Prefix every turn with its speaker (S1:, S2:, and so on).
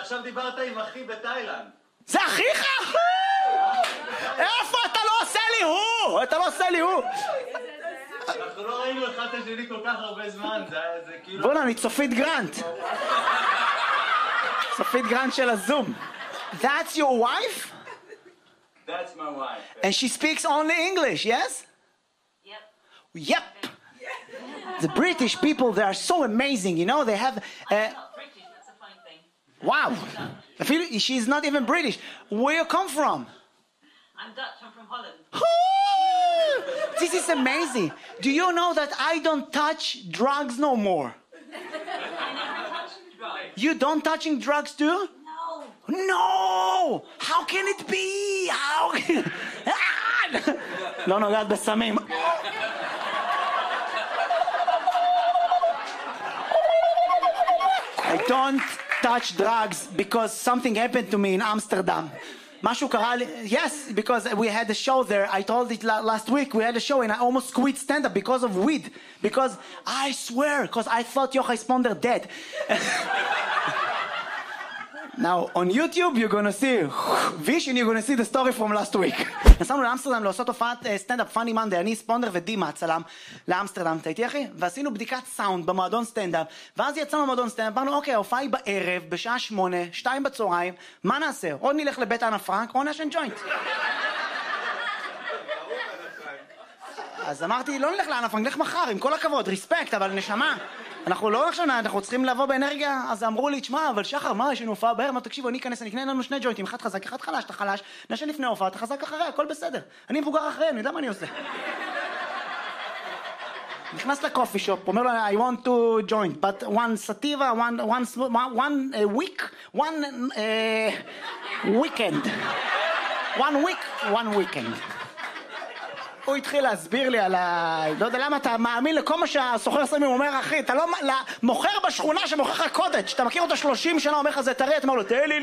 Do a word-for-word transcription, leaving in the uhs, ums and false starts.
S1: עכשיו דיברת עם אחי בתאילנד.
S2: זה אחיך? איפה אתה לא עושה לי הוא? אתה לא עושה לי הוא.
S1: אנחנו לא ראינו אחד את השני כל כך הרבה זמן, זה כאילו...
S2: בוא'נה, אני צופית גרנט. צופית גרנט של הזום. That's your wife?
S1: That's my wife.
S2: And she speaks only English, yes?
S3: Yep.
S2: Yep. The British people, they are so amazing, you know, they have... Uh,
S3: I'm not British, that's a fine thing.
S2: wow. I feel she's not even British. Where you come from?
S3: I'm Dutch, I'm from Holland.
S2: This is amazing. Do you know that I don't touch drugs no more?
S3: I never touched drugs.
S2: You don't touching drugs too?
S3: No.
S2: No! How can it be? How can... לא נוגעת בסמים. I don't touch drugs because something happened to me in Amsterdam. משהו קרה לי, yes, because we had a show there, I told it last week, we had a show and I almost quit stand-up because of weed, because I swear, because I thought Yochai Sponder dead. Now, on YouTube, you're gonna see Vish and you're gonna see the story from last week. נסענו לאמסטרדם לעשות הופעת סטנדאפ פאני מנדי, אני ספונדר ודימה הצלם לאמסטרדם, אתה איתי אחי? ועשינו בדיקת סאונד במועדון סטנדאפ, ואז יצאנו במועדון סטנדאפ, אמרנו אוקיי, ההופעה היא בערב, בשעה שמונה, שתיים בצהריים, מה נעשה? או נלך לבית אנה פרנק, או נשן ג'וינט. אז אמרתי, לא נלך לאנה פרנק, נלך מחר, עם כל הכבוד, ריספקט, אבל נשמה. אנחנו לא עכשיו, אנחנו צריכים לבוא באנרגיה, אז אמרו לי, תשמע, אבל שחר, מה, יש לנו הופעה בערב, מה, תקשיבו, אני אכנס, אני אקנה לנו שני ג'וינטים, אחד חזק, אחד חלש, אתה חלש, נשן לפני הופעה, אתה חזק אחריה, הכל בסדר. אני מבוגר אחריה, אני יודע מה אני עושה. נכנס לקופי שופ, אומר לו, I want to joint, but one sativa, one, one, one uh, week, one uh, weekend. One week, one weekend. הוא התחיל להסביר לי על ה... לא יודע למה אתה מאמין לכל מה שהסוחר סמים אומר, אחי, אתה לא... מוכר בשכונה שמוכר לך קודג', אתה מכיר אותו שלושים שנה, אומר לך זה תראה, אתה אומר לו, תן לי